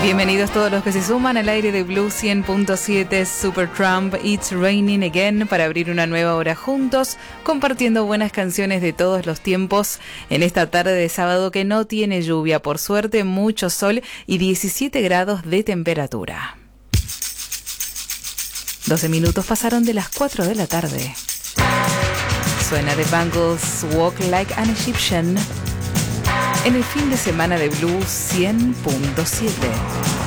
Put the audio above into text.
Bienvenidos todos los que se suman al aire de Blue 100.7 Supertramp It's Raining Again para abrir una nueva hora juntos, compartiendo buenas canciones de todos los tiempos en esta tarde de sábado que no tiene lluvia, por suerte, mucho sol y 17 grados de temperatura. 12 minutos pasaron de las 4 de la tarde. Suena The Bangles, Walk Like an Egyptian, en el fin de semana de Blue 100.7.